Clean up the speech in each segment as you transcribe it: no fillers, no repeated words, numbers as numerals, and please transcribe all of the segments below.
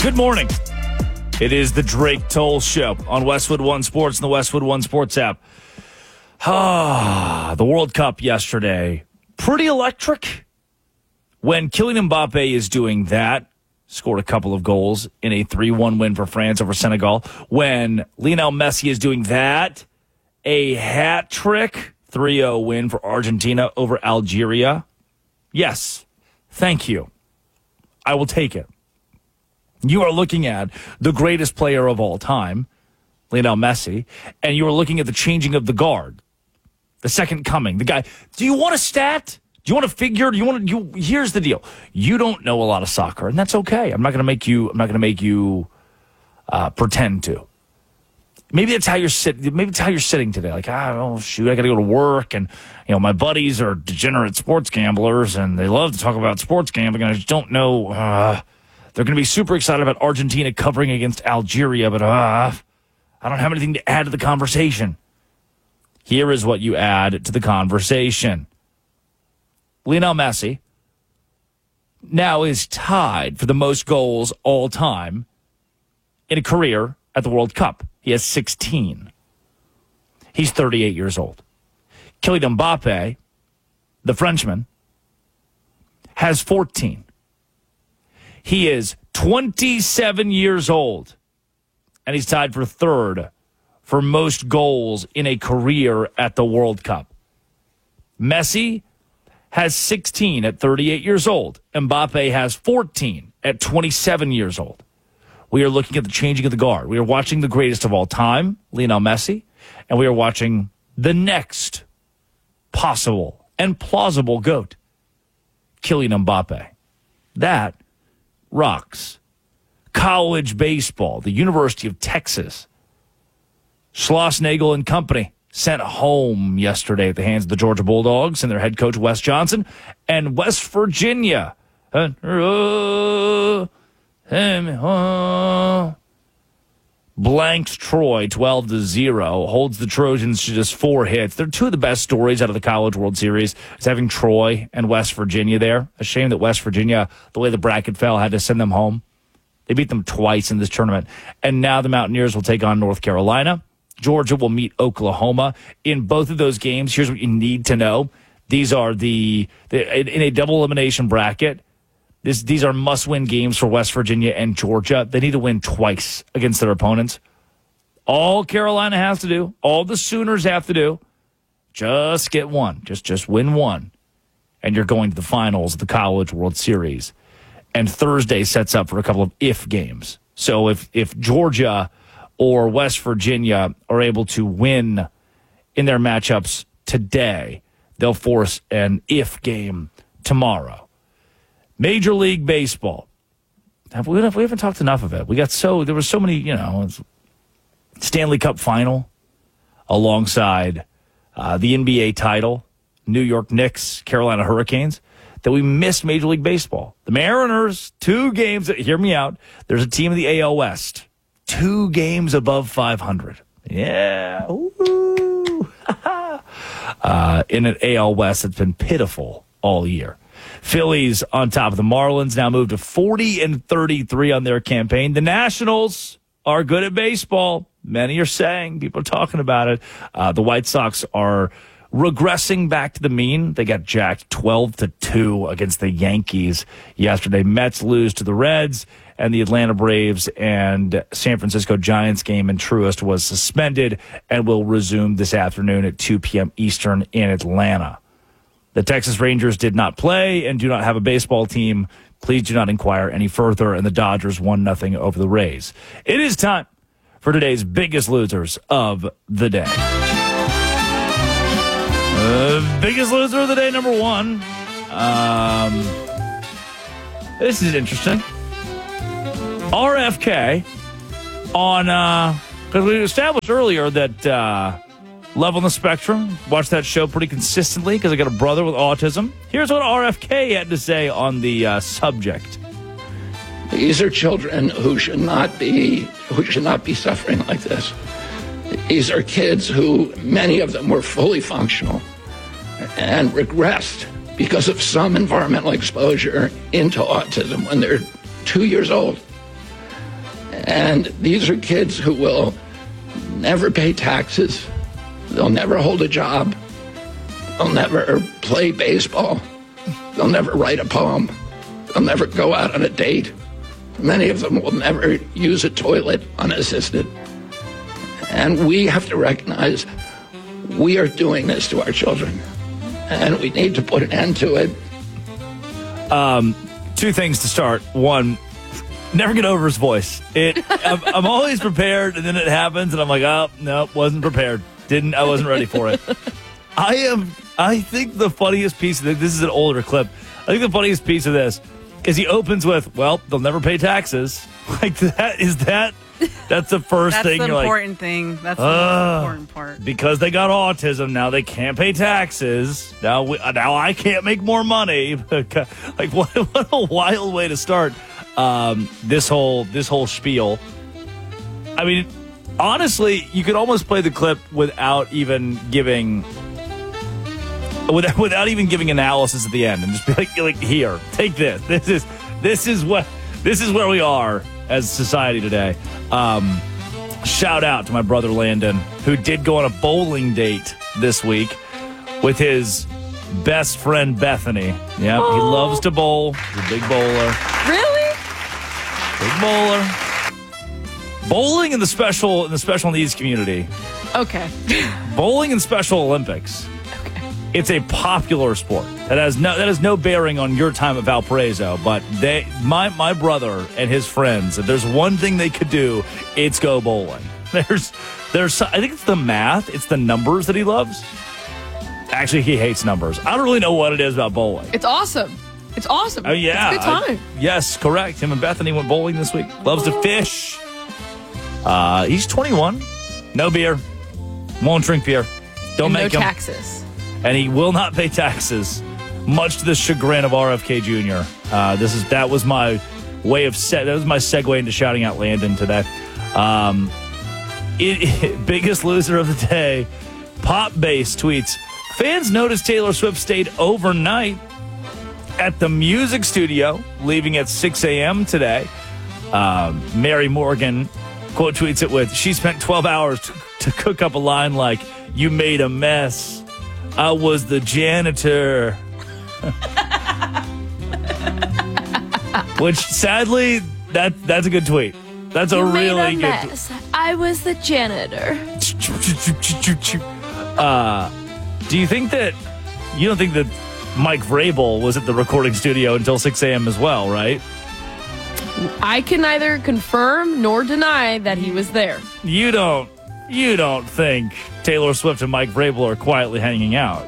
Good morning. It is the Drake Toll Show on Westwood One Sports and the Westwood One Sports app. The World Cup yesterday, pretty electric. When Kylian Mbappe is doing that, scored a couple of goals in a 3-1 win for France over Senegal. When Lionel Messi is doing that, a hat trick, 3-0 win for Argentina over Algeria. Yes, thank you. I will take it. You are looking at the greatest player of all time, Lionel Messi, and you are looking at the changing of the guard, the second coming, the guy. Do you want a stat? Do you want a figure? Here's the deal. You don't know a lot of soccer, and that's okay. I'm not going to make you pretend to. Maybe that's how you're sitting. Maybe it's how you're sitting today. Like, oh shoot, I got to go to work, and my buddies are degenerate sports gamblers, and they love to talk about sports gambling, and I just don't know. They're going to be super excited about Argentina covering against Algeria, but I don't have anything to add to the conversation. Here is what you add to the conversation. Lionel Messi now is tied for the most goals all time in a career at the World Cup. He has 16. He's 38 years old. Kylian Mbappe, the Frenchman, has 14. He is 27 years old, and he's tied for third for most goals in a career at the World Cup. Messi has 16 at 38 years old. Mbappe has 14 at 27 years old. We are looking at the changing of the guard. We are watching the greatest of all time, Lionel Messi, and we are watching the next possible and plausible GOAT, Kylian Mbappe. That rocks. College baseball, the University of Texas. Schlossnagle and company sent home yesterday at the hands of the Georgia Bulldogs and their head coach, Wes Johnson. And West Virginia blanked Troy 12-0, holds the Trojans to just 4 hits. They're two of the best stories out of the College World Series, is having Troy and West Virginia there. A shame that West Virginia, the way the bracket fell, had to send them home. They beat them twice in this tournament. And now the Mountaineers will take on North Carolina. Georgia will meet Oklahoma. In both of those games, here's what you need to know. These are in a double elimination bracket. These are must-win games for West Virginia and Georgia. They need to win twice against their opponents. All Carolina has to do, all the Sooners have to do, just get one. Just win one. And you're going to the finals of the College World Series. And Thursday sets up for a couple of if games. So if Georgia or West Virginia are able to win in their matchups today, they'll force an if game tomorrow. Major League Baseball. We haven't talked enough of it. There were so many, Stanley Cup final alongside the NBA title, New York Knicks, Carolina Hurricanes, that we missed Major League Baseball. The Mariners, 2 games, hear me out. There's a team in the AL West, 2 games above 500. Yeah. Ooh. In an AL West that's been pitiful all year. Phillies on top of the Marlins, now moved to 40-33 on their campaign. The Nationals are good at baseball. Many are saying, people are talking about it. The White Sox are regressing back to the mean. They got jacked 12-2 against the Yankees yesterday. Mets lose to the Reds, and the Atlanta Braves and San Francisco Giants game in Truist was suspended and will resume this afternoon at 2 p.m. Eastern in Atlanta. The Texas Rangers did not play and do not have a baseball team. Please do not inquire any further. And the Dodgers 1-0 over the Rays. It is time for today's biggest losers of the day. Biggest loser of the day, number 1. This is interesting. RFK on, because we established earlier that Love on the Spectrum, watch that show pretty consistently because I got a brother with autism. Here's what RFK had to say on the subject. These are children who should not be suffering like this. These are kids who, many of them were fully functional and regressed because of some environmental exposure into autism when they're 2 years old. And these are kids who will never pay taxes. They'll never hold a job. They'll never play baseball. They'll never write a poem. They'll never go out on a date. Many of them will never use a toilet unassisted. And we have to recognize we are doing this to our children. And we need to put an end to it. Two things to start. One, never get over his voice. I'm always prepared, and then it happens, and I'm like, oh, no, wasn't prepared. I wasn't ready for it. I think the funniest piece of this is an older clip. I think the funniest piece of this is he opens with, well, they'll never pay taxes. Like that's the first thing. That's the important thing. That's the most important part. Because they got autism, now they can't pay taxes. Now I can't make more money. Like what a wild way to start this whole spiel. I mean, honestly, you could almost play the clip without even giving analysis at the end and just be like here, take this. This is where we are as society today. Shout out to my brother Landon, who did go on a bowling date this week with his best friend Bethany. Yeah, he loves to bowl. He's a big bowler. Really? Big bowler. Bowling in the special needs community. Okay. Bowling in Special Olympics. Okay. It's a popular sport that has no bearing on your time at Valparaiso. But my brother and his friends, if there's one thing they could do, it's go bowling. There's I think it's the math, it's the numbers that he loves. Actually, he hates numbers. I don't really know what it is about bowling. It's awesome. It's awesome. Oh yeah, it's a good time. Yes, correct. Him and Bethany went bowling this week. Loves to fish. He's 21. No beer. Won't drink beer. Don't make him. No taxes. And he will not pay taxes, much to the chagrin of RFK Jr. That was my way of that was my segue into shouting out Landon today. Biggest loser of the day. Pop Bass tweets, fans noticed Taylor Swift stayed overnight at the music studio, leaving at 6 a.m. today. Mary Morgan quote tweets it with, she spent 12 hours to cook up a line like, you made a mess. I was the janitor. Which, sadly, that's a good tweet. That's a really good tweet. I was the janitor. Do you think that, you don't think that Mike Vrabel was at the recording studio until 6 a.m. as well, right? I can neither confirm nor deny that he was there. You don't think Taylor Swift and Mike Vrabel are quietly hanging out?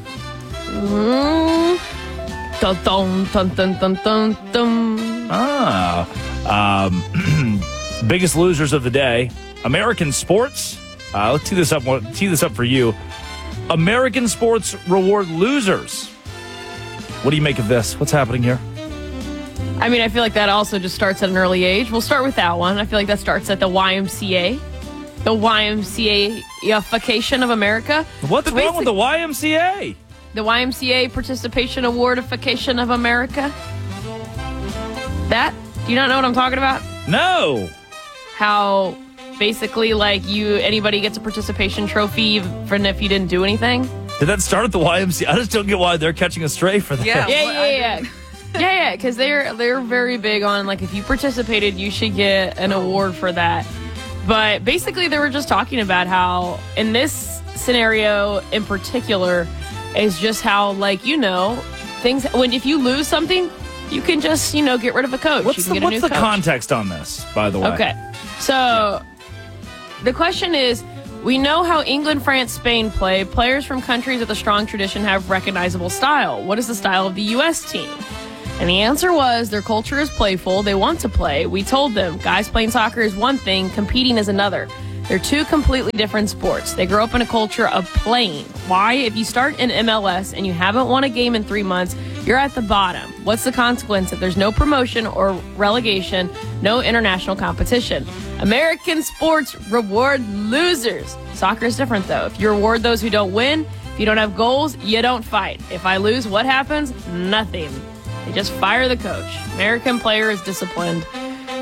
Dun, dun, dun, dun, dun, dun, dun. Biggest losers of the day. American sports. Let's tee this up for you. American sports reward losers. What do you make of this? What's happening here? I mean, I feel like that also just starts at an early age. We'll start with that one. I feel like that starts at the YMCA. The YMCA-ification of America. What's wrong with the YMCA? The YMCA Participation Awardification of America. That? Do you not know what I'm talking about? No. How basically, like, anybody gets a participation trophy even if you didn't do anything? Did that start at the YMCA? I just don't get why they're catching a stray for that. Yeah. Yeah, because they're very big on, like, if you participated, you should get an award for that. But basically, they were just talking about how, in this scenario in particular, is just how, like, things, if you lose something, you can just, get rid of a coach. What's the context on this, by the way? Okay. So, the question is, we know how England, France, Spain play. Players from countries with a strong tradition have recognizable style. What is the style of the U.S. team? And the answer was, their culture is playful. They want to play. We told them, guys playing soccer is one thing, competing is another. They're two completely different sports. They grow up in a culture of playing. Why? If you start in MLS and you haven't won a game in 3 months, you're at the bottom. What's the consequence if there's no promotion or relegation, no international competition? American sports reward losers. Soccer is different, though. If you reward those who don't win, if you don't have goals, you don't fight. If I lose, what happens? Nothing. They just fire the coach. American player is disciplined.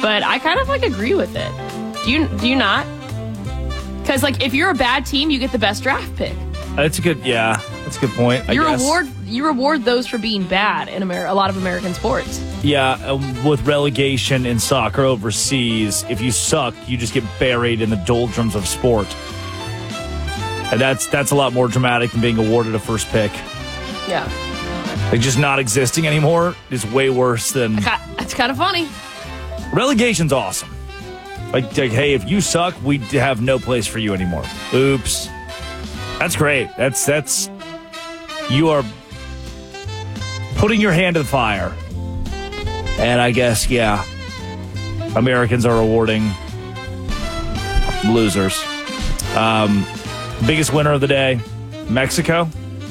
but I kind of like agree with it. Do you not? Because like if you're a bad team, you get the best draft pick. That's a good point. I guess. You reward those for being bad in a lot of American sports. Yeah, with relegation in soccer overseas, if you suck, you just get buried in the doldrums of sport. And that's a lot more dramatic than being awarded a first pick. Yeah. Like just not existing anymore is way worse than... That's kind of funny. Relegation's awesome. Like, hey, if you suck, we have no place for you anymore. Oops. That's great. That's you are putting your hand to the fire. And I guess, yeah, Americans are rewarding losers. Biggest winner of the day, Mexico.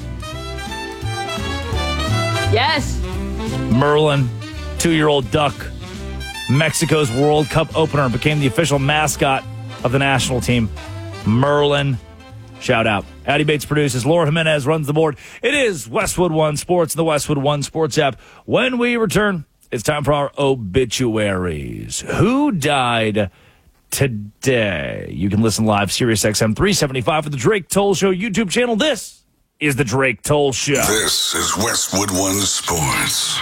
Yes. Merlin, 2-year-old duck. Mexico's World Cup opener, became the official mascot of the national team. Merlin. Shout out. Addie Bates produces. Laura Jimenez runs the board. It is Westwood One Sports and the Westwood One Sports app. When we return, it's time for our obituaries. Who died today? You can listen live, SiriusXM 375 for the Drake Toll Show YouTube channel. This is the Drake Toll Show. This is Westwood One Sports.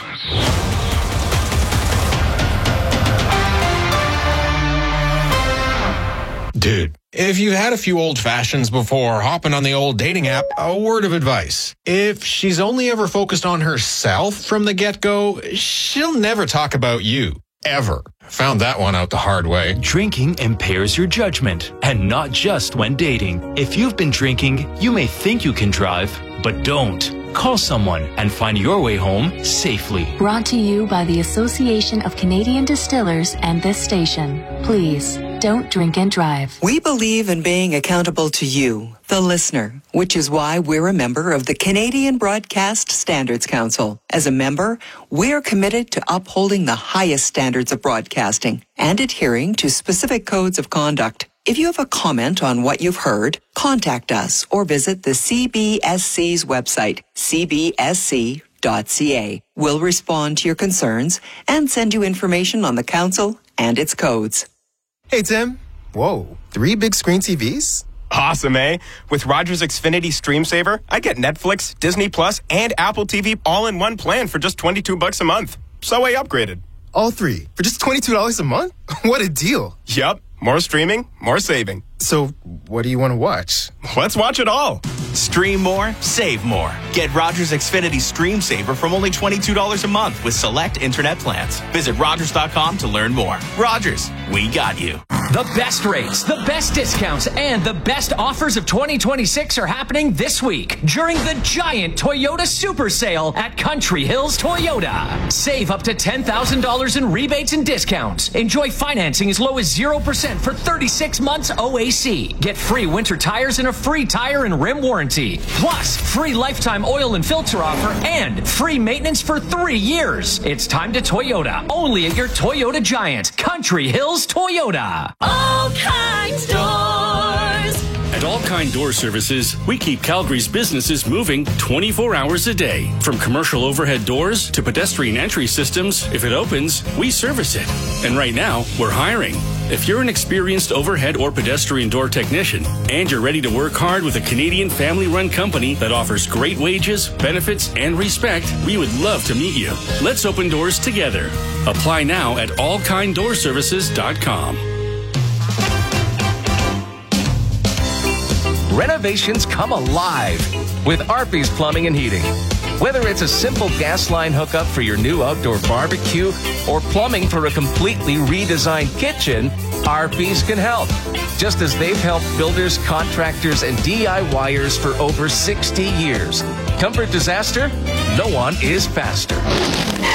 Dude, if you've had a few old fashions before hopping on the old dating app, a word of advice. If she's only ever focused on herself from the get-go, she'll never talk about you. Ever. Found that one out the hard way. Drinking impairs your judgment, and not just when dating. If you've been drinking, you may think you can drive, but don't. Call someone and find your way home safely. Brought to you by the Association of Canadian Distillers and this station. Please, don't drink and drive. We believe in being accountable to you, the listener, which is why we're a member of the Canadian Broadcast Standards Council. As a member, we're committed to upholding the highest standards of broadcasting and adhering to specific codes of conduct. If you have a comment on what you've heard, contact us or visit the CBSC's website, cbsc.ca. We'll respond to your concerns and send you information on the council and its codes. Hey, Tim. Whoa, 3 big screen TVs? Awesome, eh? With Rogers Xfinity Stream Saver, I get Netflix, Disney Plus, and Apple TV all in one plan for just $22 a month. So I upgraded. All 3 for just $22 a month? What a deal. Yup. More streaming, more saving. So, what do you want to watch? Let's watch it all. Stream more, save more. Get Rogers Xfinity Stream Saver from only $22 a month with select internet plans. Visit Rogers.com to learn more. Rogers, we got you. The best rates, the best discounts, and the best offers of 2026 are happening this week during the giant Toyota Super Sale at Country Hills Toyota. Save up to $10,000 in rebates and discounts. Enjoy financing as low as 0% for 36 months OAC. Get free winter tires and a free tire and rim warranty. Plus, free lifetime oil and filter offer and free maintenance for 3 years. It's time to Toyota, only at your Toyota Giant, Country Hills Toyota. All Kind Doors. At All Kind Door Services, we keep Calgary's businesses moving 24 hours a day. From commercial overhead doors to pedestrian entry systems, if it opens, we service it. And right now, we're hiring. If you're an experienced overhead or pedestrian door technician and you're ready to work hard with a Canadian family-run company that offers great wages, benefits, and respect, we would love to meet you. Let's open doors together. Apply now at allkinddoorservices.com. Renovations come alive with Arby's Plumbing and Heating. Whether it's a simple gas line hookup for your new outdoor barbecue or plumbing for a completely redesigned kitchen, Arby's can help. Just as they've helped builders, contractors, and DIYers for over 60 years. Comfort disaster? No one is faster.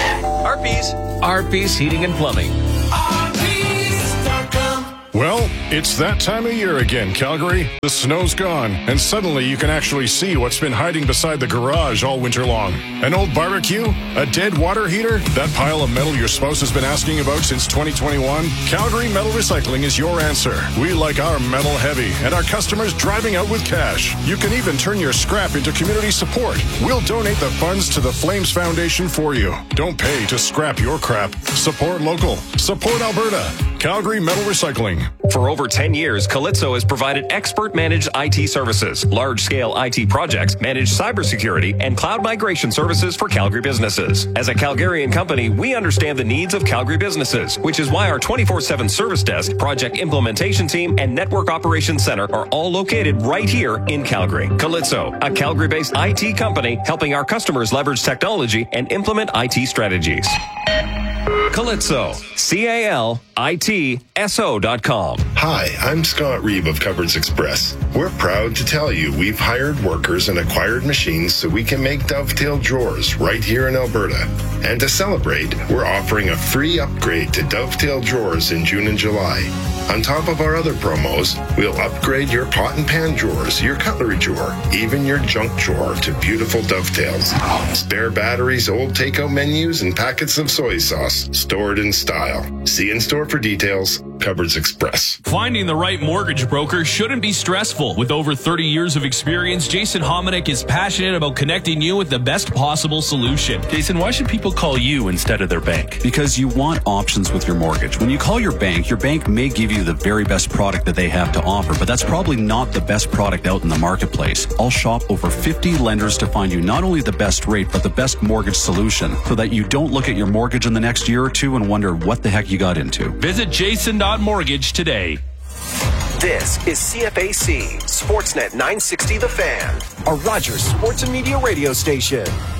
Arby's. Arby's Heating and Plumbing. Arby's.com. Well, It's that time of year again, Calgary. The snow's gone, and suddenly you can actually see what's been hiding beside the garage all winter long. An old barbecue? A dead water heater? That pile of metal your spouse has been asking about since 2021? Calgary Metal Recycling is your answer. We like our metal heavy, and our customers driving out with cash. You can even turn your scrap into community support. We'll donate the funds to the Flames Foundation for you. Don't pay to scrap your crap. Support local. Support Alberta. Calgary Metal Recycling. For over 10 years, Calypso has provided expert managed IT services, large-scale IT projects, managed cybersecurity, and cloud migration services for Calgary businesses. As a Calgarian company, we understand the needs of Calgary businesses, which is why our 24/7 service desk, project implementation team, and network operations center are all located right here in Calgary. Calypso, a Calgary-based IT company helping our customers leverage technology and implement IT strategies. Calypso, CALITSO.com. Hi, I'm Scott Reeve of Cupboards Express. We're proud to tell you we've hired workers and acquired machines so we can make Dovetail drawers right here in Alberta. And to celebrate, we're offering a free upgrade to Dovetail drawers in June and July. On top of our other promos, we'll upgrade your pot and pan drawers, your cutlery drawer, even your junk drawer to beautiful Dovetails. Spare batteries, old takeout menus, and packets of soy sauce stored in style. See in store for details. Cupboards Express. Finding the right mortgage broker shouldn't be stressful. With over 30 years of experience, Jason Hominick is passionate about connecting you with the best possible solution. Jason, why should people call you instead of their bank? Because you want options with your mortgage. When you call your bank may give you the very best product that they have to offer, but that's probably not the best product out in the marketplace. I'll shop over 50 lenders to find you not only the best rate, but the best mortgage solution so that you don't look at your mortgage in the next year or two and wonder what the heck you got into. Visit Jason.mortgage today. This is CFAC Sportsnet 960 The Fan, a Rogers Sports and Media radio station.